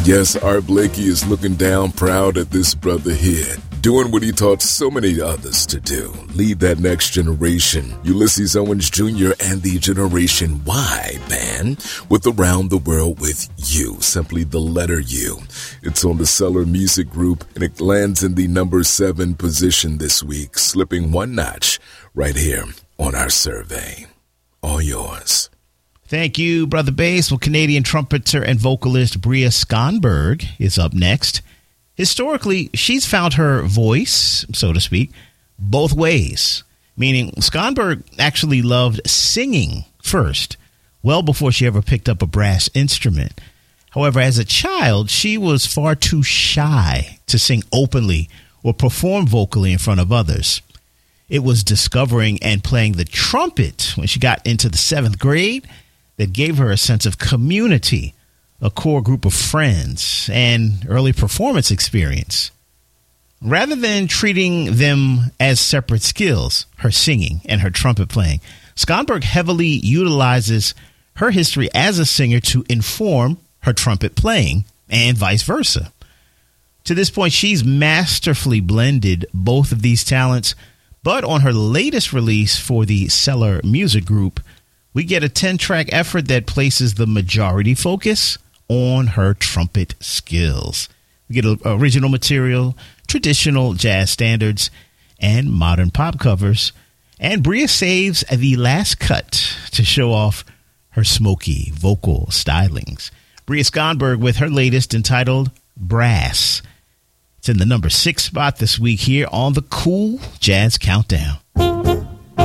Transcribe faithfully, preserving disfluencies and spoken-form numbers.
Yes, Art Blakey is looking down proud at this brother here, doing what he taught so many others to do. Lead that next generation. Ulysses Owens Junior and the Generation Y band with Around the World with You, simply the letter U. It's on the Cellar Music Group, and it lands in the number seven position this week, slipping one notch right here on our survey. All yours. Thank you, Brother Bass. Well, Canadian trumpeter and vocalist Bria Skonberg is up next. Historically, she's found her voice, so to speak, both ways, meaning Skonberg actually loved singing first, well before she ever picked up a brass instrument. However, as a child, she was far too shy to sing openly or perform vocally in front of others. It was discovering and playing the trumpet when she got into the seventh grade that gave her a sense of community, a core group of friends, and early performance experience. Rather than treating them as separate skills, her singing and her trumpet playing, Skonberg heavily utilizes her history as a singer to inform her trumpet playing and vice versa. To this point, she's masterfully blended both of these talents, but on her latest release for the Cellar Music Group, we get a ten-track effort that places the majority focus on her trumpet skills. We get a, original material, traditional jazz standards, and modern pop covers. And Bria saves the last cut to show off her smoky vocal stylings. Bria Skonberg with her latest entitled Brass. It's in the number six spot this week here on the Cool Jazz Countdown.